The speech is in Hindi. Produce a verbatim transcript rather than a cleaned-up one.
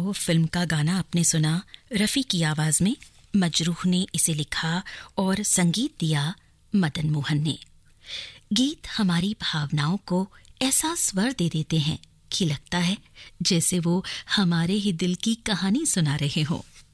फिल्म का गाना आपने सुना रफ़ी की आवाज़ में। मजरूह ने इसे लिखा और संगीत दिया मदन मोहन ने। गीत हमारी भावनाओं को ऐसा स्वर दे देते हैं कि लगता है जैसे वो हमारे ही दिल की कहानी सुना रहे हों।